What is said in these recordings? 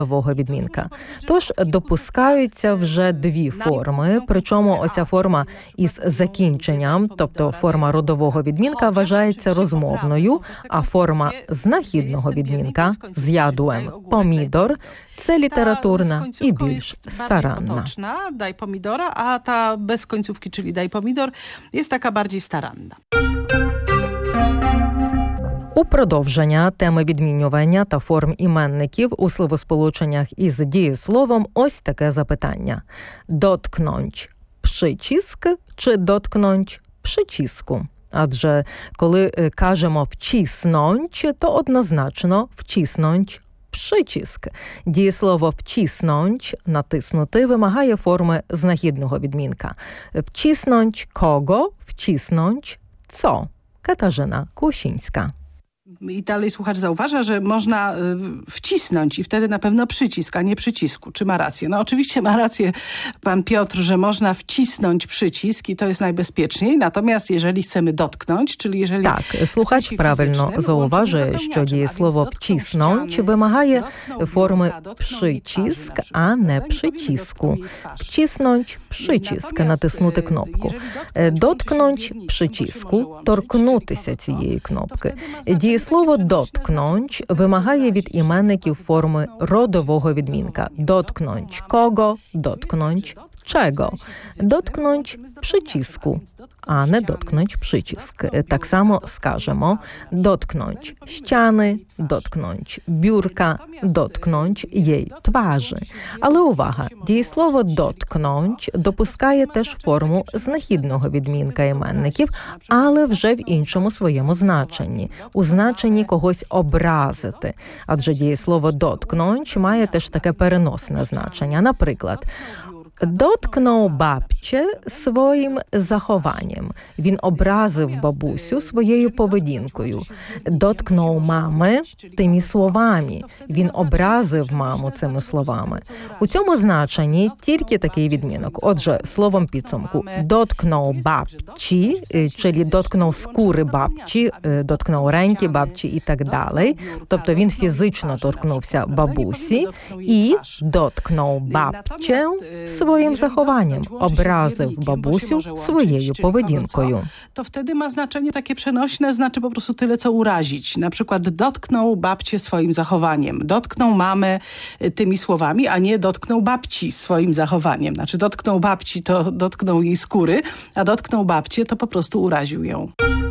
родового відмінка. Тож допускаються вже дві форми, причому оця форма із закінченням, тобто форма родового відмінка, вважається розмовною, а форма знахідного відмінка з ядуем «помідор» – це літературна і більш старанна. Daj pomidora, a ta bez końcówki, czyli daj pomidor, jest taka bardziej staranna. У продовження теми відмінювання та форм іменників у словосполученнях із дієсловом ось таке запитання. Доткнąć przycisk чи доткнąć przycisku? Адже коли кажемо «вчіснąć», то однозначно «вчіснąć» przycisk. Дієслово «вчіснąć» – натиснути вимагає форми знахідного відмінка. Вчіснąć кого, вчіснąć co? Katarzyna Kłosińska. I dalej słuchacz zauważa, że można wcisnąć i wtedy na pewno przycisk, a nie przycisku. Czy ma rację? No oczywiście ma rację pan Piotr, że można wcisnąć przycisk i to jest najbezpieczniej. Natomiast jeżeli chcemy dotknąć, czyli jeżeli... Так, слухач правильно зауважує, що дієслово «втіснąć» вимагає форми «przycisk», а не «przycisku». «Втіснąć» – «przycisk» – натиснути кнопку. «Доткнąć» – «przycisku» – торкнутися цієї кнопки. Дієслово «доткнąć» вимагає від іменників форми родового відмінка. Доткнąć кого, доткнąć czego. Dotknąć przycisku, a nie dotknąć przycisk. Tak samo скажемо dotknąć ściany, dotknąć biurka, dotknąć jej twarzy. Але увага, дієслово dotknąć допускає теж форму знахідного відмінка іменників, але вже в іншому своєму значенні. У значенні когось образити. Адже дієслово dotknąć має теж таке переносне значення. Наприклад, доткнув бабче своїм захованням. Він образив бабусю своєю поведінкою. Доткнув мами тими словами. Він образив маму цими словами. У цьому значенні тільки такий відмінок. Отже, словом підсумку, доткнув бабчі, чи доткнув скури бабчі, доткнув реньки бабчі і так далі. Тобто він фізично торкнувся бабусі і доткнув бабче swoim zachowaniem, obrazив бабусю своєю поведінкою. To wtedy ma znaczenie takie przenośne, znaczy po prostu tyle, co urazić. Na przykład dotknął babcię swoim zachowaniem, dotknął mamę tymi słowami, a nie dotknął babci swoim zachowaniem. Znaczy dotknął babci, to dotknął jej skóry, a dotknął babcię, to po prostu uraził ją.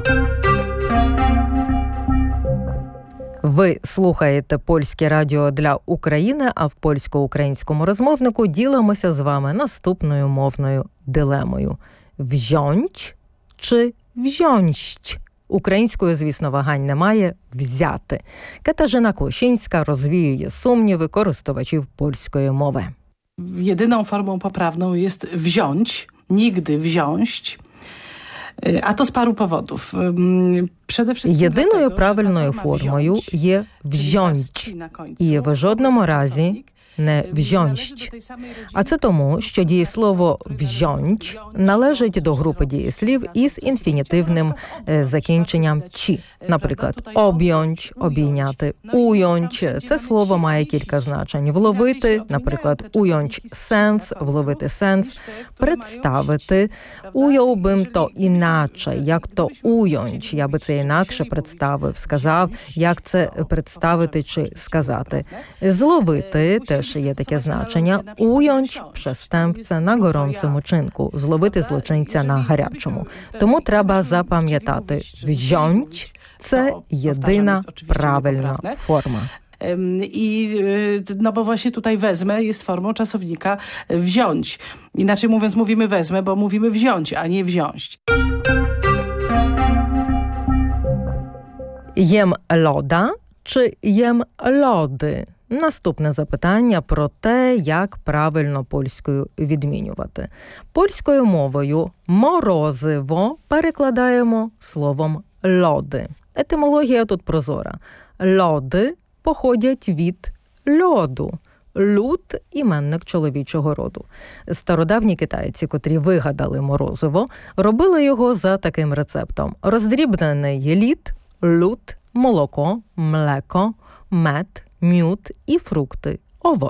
Ви слухаєте Польське радіо для України, а в польсько-українському розмовнику ділимося з вами наступною мовною дилемою. Wziąć чи wziąć? Українською, звісно, вагань немає – взяти. Katarzyna Kłosińska розвіює сумніви користувачів польської мови. Jedyną formą poprawną jest wziąć, nigdy wziąć. A to z paru powodów. Єдиною правильною формою є «wziąć» і в жодному разі не «wziąć». А це тому, що дієслово «wziąć» належить до групи дієслів із інфінітивним закінченням «чи». Наприклад, «objąć» – «обійняти», «ująć» – це слово має кілька значень. «Вловити», наприклад, «ująć сенс», «вловити сенс», «представити». Уяв би то іначе, як то «ująć», я би це інакше представив, сказав, як це представити чи сказати. «Зловити» теж є таке значення. «Ująć» – «przestępcę на gorącym uczynku», «зловити злочинця на гарячому». Тому треба запам'ятати «wziąć» – це єдина правильна форма. I no bo właśnie tutaj wezmę jest formą czasownika wziąć. Inaczej mówiąc mówimy wezmę, bo mówimy wziąć, a nie wziąć. Jem loda чи jem lody? Наступне запитання про те, як правильно польською відмінювати. Польською мовою «морозиво» перекладаємо словом «лоди». Етимологія тут прозора. Лоди походять від льоду. Люд – іменник чоловічого роду. Стародавні китайці, котрі вигадали морозиво, робили його за таким рецептом. Роздрібнений лід, люд, молоко, млеко, мед, мід і фрукти. owoc.